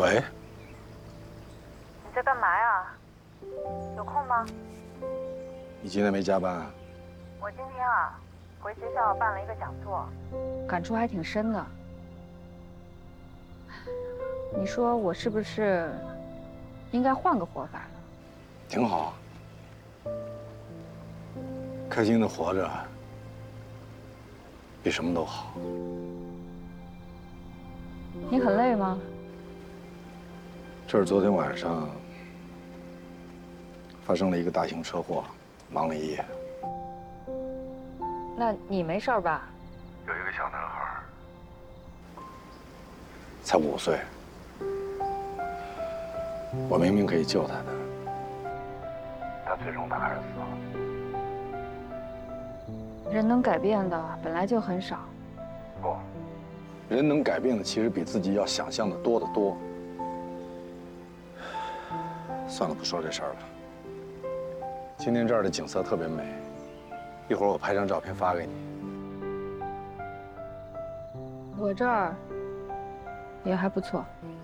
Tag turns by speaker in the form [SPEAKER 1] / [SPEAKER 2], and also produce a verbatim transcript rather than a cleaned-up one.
[SPEAKER 1] 喂，
[SPEAKER 2] 你在干嘛呀？有空吗？
[SPEAKER 1] 你今天没加班啊？
[SPEAKER 2] 我今天啊，回学校办了一个讲座，感触还挺深的。你说我是不是应该换个活法呢？
[SPEAKER 1] 挺好啊，开心的活着，比什么都好。
[SPEAKER 2] 你很累吗？
[SPEAKER 1] 这是昨天晚上发生了一个大型车祸，忙了一夜。
[SPEAKER 2] 那你没事吧？
[SPEAKER 1] 有一个小男孩，才五岁，我明明可以救他的，但最终他还是死了。
[SPEAKER 2] 人能改变的本来就很少。
[SPEAKER 1] 不，人能改变的其实比自己要想象的多得多。算了，不说这事儿了。今天这儿的景色特别美，一会儿我拍张照片发给你。
[SPEAKER 2] 我这儿也还不错。